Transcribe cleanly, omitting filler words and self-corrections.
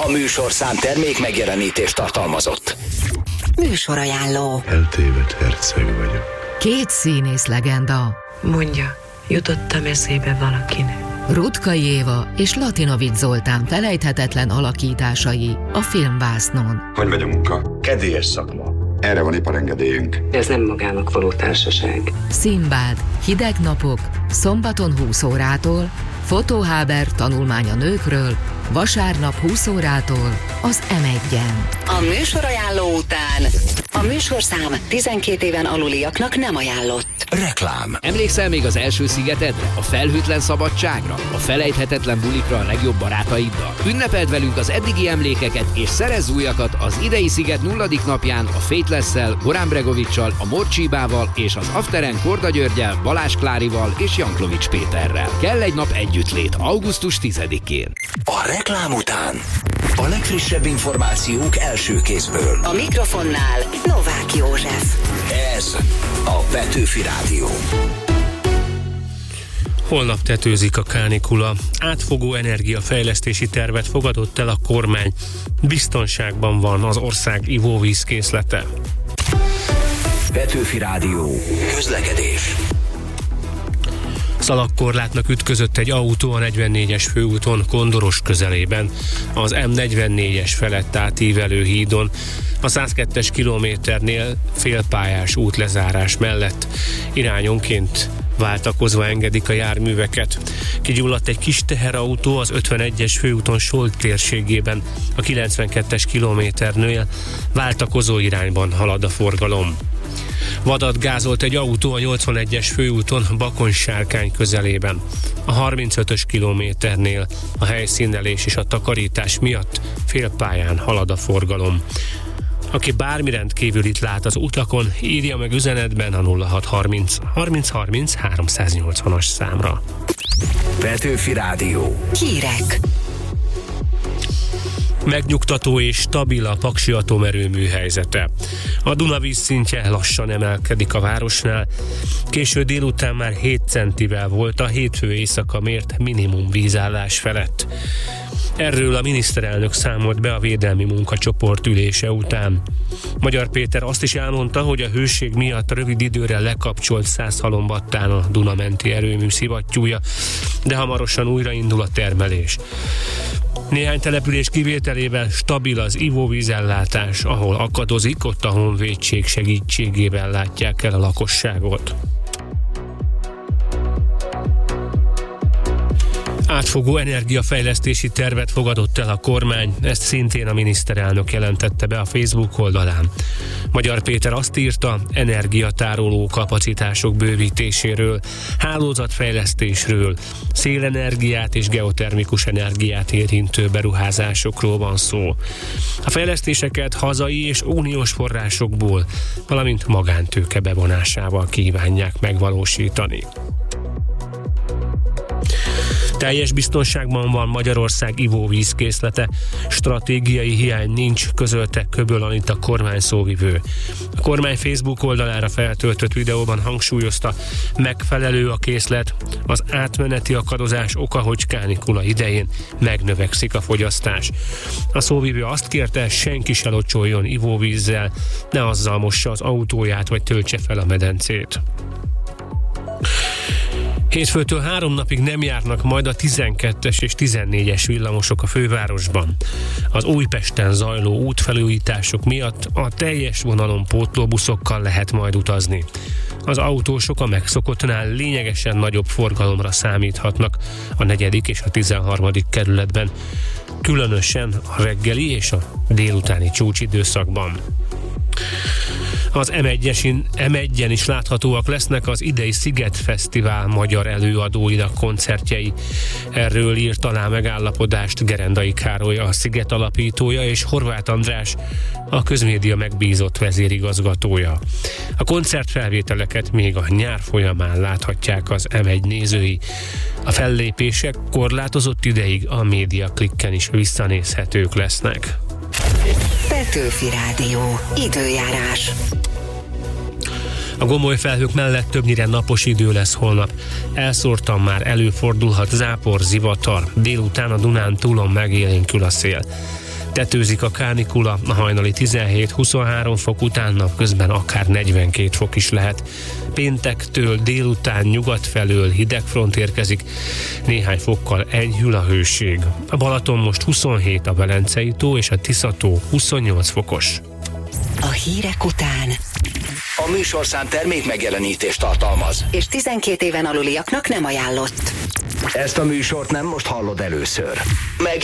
A műsorszám termék megjelenítést tartalmazott. Műsorajánló. Eltévedt herceg vagyok. Két színész legenda. Mondja, jutottam eszébe valakinek. Ruttkai Éva és Latinovics Zoltán felejthetetlen alakításai a filmvásznon. Hogy megy a munka? Kedélyes szakma. Erre van iparengedélyünk. Ez nem magának való társaság. Szimbád, hideg napok, szombaton 20 órától, Fotóháber tanulmány a nőkről, vasárnap 20 órától az M1-en. A műsorajánló után a műsorszám 12 éven aluliaknak nem ajánlott. Reklám. Emlékszel még az első szigetedre, a felhőtlen szabadságra, a felejthetetlen bulikra a legjobb barátaiddal? Ünnepeld velünk az eddigi emlékeket és szerezz újakat az idei sziget 0. napján a Faithless-szel, Goran Bregovic-sal, a Morcsibával és az Afteren Korda Györgyel, Balázs Klárival és Janklovics Péterrel. Kell egy nap együttlét augusztus 10-én. A reklám után a legfrissebb információk első kézből. A mikrofonnál Novák József. Ez a Petőfi Rádió. Holnap tetőzik a kánikula. Átfogó energiafejlesztési tervet fogadott el a kormány. Biztonságban van az ország ivóvízkészlete. Petőfi Rádió. Közlekedés. Szalagkorlátnak ütközött egy autó a 44-es főúton Kondoros közelében, az M44-es felett átívelő hídon, a 102-es kilométernél félpályás útlezárás mellett. Irányonként váltakozva engedik a járműveket. Kigyulladt egy kis teherautó az 51-es főúton Solt térségében, a 92-es kilométernél váltakozó irányban halad a forgalom. Vadat gázolt egy autó a 81-es főúton Bakony-Sárkány közelében. A 35-ös kilométernél a helyszínelés és a takarítás miatt félpályán halad a forgalom. Aki bármi rendkívülit lát az utakon, írja meg üzenetben a 0630 30 30 380-as számra. Petőfi Rádió. Hírek. Megnyugtató és stabil a Paksi atomerőmű helyzete. A Duna vízszintje lassan emelkedik a városnál. Késő délután már 7 centivel volt a hétfő éjszaka mért minimum vízállás felett. Erről a miniszterelnök számolt be a védelmi munkacsoport ülése után. Magyar Péter azt is elmondta, hogy a hőség miatt rövid időre lekapcsolt Szászhalombattán a Duna-menti erőmű szivattyúja, de hamarosan újraindul a termelés. Néhány település kivételével stabil az ivóvízellátás, ahol akadozik, ott a honvédség segítségével látják el a lakosságot. Átfogó energiafejlesztési tervet fogadott el a kormány, ezt szintén a miniszterelnök jelentette be a Facebook oldalán. Magyar Péter azt írta, energiatároló kapacitások bővítéséről, hálózatfejlesztésről, szélenergiát és geotermikus energiát érintő beruházásokról van szó. A fejlesztéseket hazai és uniós forrásokból, valamint magántőke bevonásával kívánják megvalósítani. Teljes biztonságban van Magyarország ivóvízkészlete, stratégiai hiány nincs, közölte Köböl Anita kormány szóvivő. A kormány Facebook oldalára feltöltött videóban hangsúlyozta, megfelelő a készlet, az átmeneti akadozás oka, hogy kánikula idején megnövekszik a fogyasztás. A szóvivő azt kérte, senki se locsoljon ivóvízzel, ne azzal mossa az autóját vagy töltse fel a medencét. Hétfőtől 3 napig nem járnak majd a 12-es és 14-es villamosok a fővárosban. Az Újpesten zajló útfelújítások miatt a teljes vonalon pótlóbuszokkal lehet majd utazni. Az autósok a megszokottnál lényegesen nagyobb forgalomra számíthatnak a 4. és a 13. kerületben, különösen a reggeli és a délutáni csúcsidőszakban. Az M1-en is láthatóak lesznek az idei Sziget Fesztivál magyar előadóinak koncertjei. Erről írt alá megállapodást Gerendai Károly, a Sziget alapítója, és Horváth András, a közmédia megbízott vezérigazgatója. A koncertfelvételeket még a nyár folyamán láthatják az M1 nézői. A fellépések korlátozott ideig a MediaClicken is visszanézhetők lesznek. Petőfi Rádió. Időjárás. A gomoly felhők mellett többnyire napos idő lesz holnap. Elszórtan már előfordulhat zápor, zivatar. Délután a Dunántúlon megélénkül a szél. Tetőzik a kánikula, a hajnali 17-23 fok után, napközben akár 42 fok is lehet. Péntektől délután nyugat felől hidegfront érkezik, néhány fokkal enyhül a hőség. A Balaton most 27, a Velencei tó és a Tisza-tó 28 fokos. A hírek után. A műsorszám termék megjelenítést tartalmaz. És 12 éven aluliaknak nem ajánlott. Ezt a műsort nem most hallod először.